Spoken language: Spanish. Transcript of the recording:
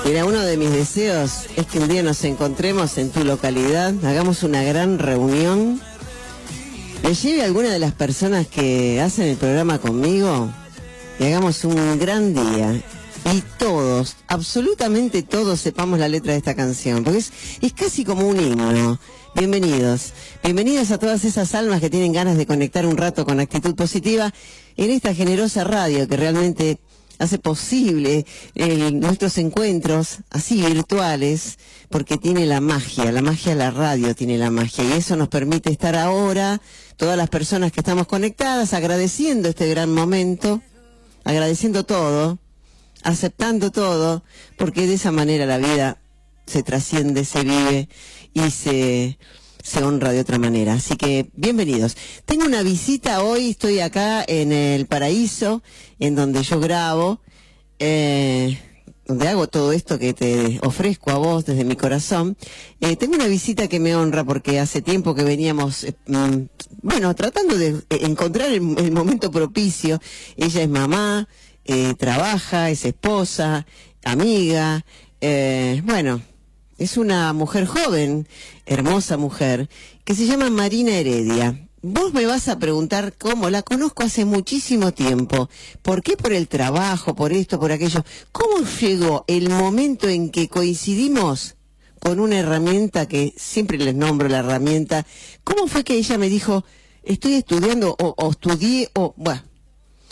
Mira, uno de mis deseos es que un día nos encontremos en tu localidad, hagamos una gran reunión, me lleve a alguna de las personas que hacen el programa conmigo y hagamos un gran día. Y todos, absolutamente todos sepamos la letra de esta canción, porque es casi como un himno. Bienvenidos a todas esas almas que tienen ganas de conectar un rato con actitud positiva en esta generosa radio que realmente hace posible nuestros encuentros así virtuales, porque tiene la magia de la radio tiene la magia, y eso nos permite estar ahora, todas las personas que estamos conectadas, agradeciendo este gran momento, agradeciendo todo, aceptando todo, porque de esa manera la vida se trasciende, se vive y se honra de otra manera. Así que bienvenidos. Tengo una visita hoy, estoy acá en el Paraíso, en donde yo grabo, donde hago todo esto que te ofrezco a vos desde mi corazón. Tengo una visita que me honra porque hace tiempo que veníamos, tratando de encontrar el momento propicio. Ella es mamá, trabaja, es esposa, amiga, es una mujer joven, hermosa mujer, que se llama Marina Heredia. Vos me vas a preguntar cómo, la conozco hace muchísimo tiempo. ¿Por qué? Por el trabajo, por esto, por aquello. ¿Cómo llegó el momento en que coincidimos con una herramienta que siempre les nombro la herramienta? ¿Cómo fue que ella me dijo, estoy estudiando o estudié,